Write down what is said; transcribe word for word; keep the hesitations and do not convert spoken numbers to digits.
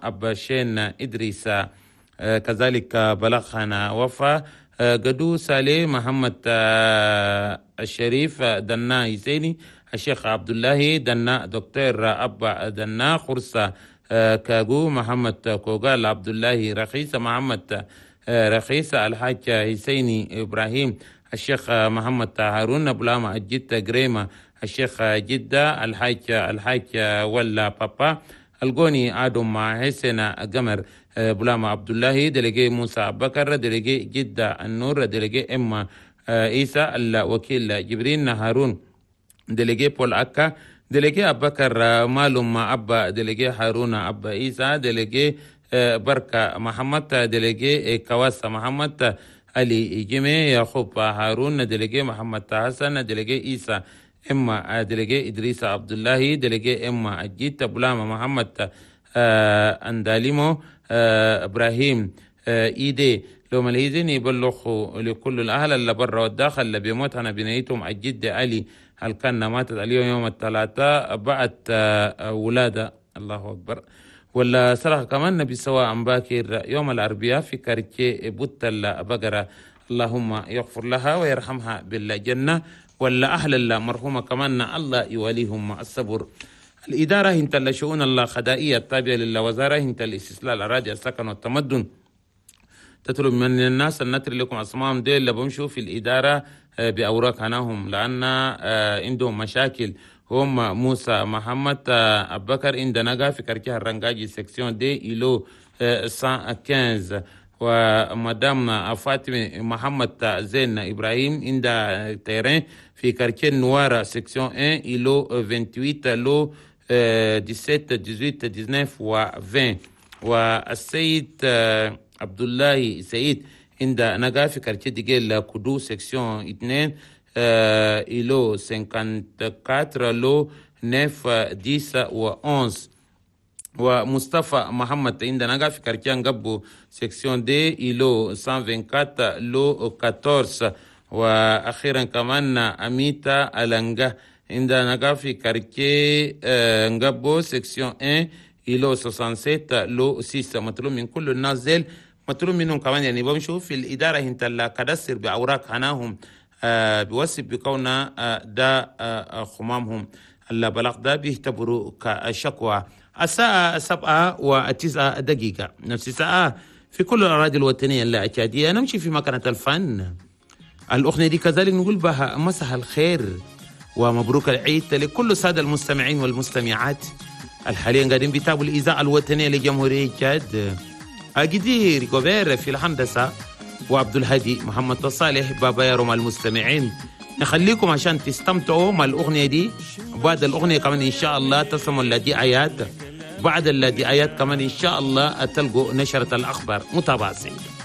أبا شين إدريس، كذلك بلغنا وفا قدو سالي محمد الشريف دنا يسيني، الشيخ عبد الله دنا، دكتور أبا دنا خرصة كاغو، محمد كوغال عبد الله رخيصة، محمد رخيصة، الحاج حسيني إبراهيم، الشيخ محمد هارون بلاما الجدة قريمة، الشيخ جدة، الحاج الحاج ولا بابا القوني آدم مع حسين قمر بلاما عبد الله، دلقي موسى أبو بكر، دلقي جدة النور، دلقي إما عيسى الوكيل جبرين هارون، دلقي بول أكا، دلقي أبو بكر مالوم مع أبا، دلقي هارون أبا عيسى، دلقي بركة محمد، دلقي كواسة محمد، علي جيمي يعقوب هارون، دلقي محمد حسن، دلقي عيسى إما، دلقي إدريس عبد الله، دلقي إما الجيت بلاما محمد أنداليمو، إبراهيم إيدي لو مليزين يبلغوا لكل الأهل اللي برا والداخل اللي بيموت أنا بنيتهم الجد علي الكنة ماتت اليوم يوم الثلاثاء بعد ولادة، الله أكبر. ولا سرق كمان نبي سواء باكر يوم الأربعاء في كارتيه بوتل بقرة، اللهم يغفر لها ويرحمها بالجنة. ولا أهل الله مرحومة كمان الله يوليهم الصبر. الإدارة هنت لشؤون الله خدائية التابعة للوزارة هنت الاستسلال الراجع السكن والتمدن تطلب من الناس أن نتري لكم أسمائهم دي اللي بمشوا في الإدارة بأوراق هناهم، لأن عندهم مشاكل. هم موسى محمد أبو بكر عند نجا في كركيه الرنجاجي سكسيون دي إلو مئة وخمسة، ومدام فاطمة محمد زين إبراهيم عند تيرين في كارتيه نوارا سكسيون واحد إلو ثمانية وعشرين لو سبعة عشر ثمانية عشر و عشرين. والسيد عبد الله سعيد عند نجا في كارتيه ديجيل كودو سكسيون اثنين إلو خمسة وخمسين لو تسعة عشر و أحد. ومصطفى محمد عندنا نجا في كارتيه نجبو سكسيون دي إلو مئة وأربعة وعشرين لو أحد عشر. واخيرا كمان اميتا الانجا عندنا نجا في كارتيه نجبو سكسيون واحد إلو ستة وستين لو ستة. مطلوب من كل الناس زيل، مطلوب منهم كمان يعني بمشوا في الإدارة هنت لا كدسر بأوراق هناهم بوسب بكونا دا خمامهم اللي بلغ دا بيعتبروا كشكوى. الساعة سبعة وتسعة دقيقة، نفس الساعة في كل الأراضي الوطنية اللاعتيادية نمشي في مكانة الفن. الأغنية دي كذلك نقول بها مساء الخير ومبروك العيد لكل السادة المستمعين والمستمعات الحاليا قاعدين بيتابعوا الإذاعة الوطنية لجمهورية تشاد. أجدير كوبير في الهندسة وعبد الهادي محمد الصالح بابا يا رمى المستمعين. نخليكم عشان تستمتعوا مع الأغنية دي. بعد الأغنية كمان إن شاء الله تسمعوا الدعايات، بعد الدعايات كمان إن شاء الله تلقوا نشرة الأخبار. متابعة سعيدة.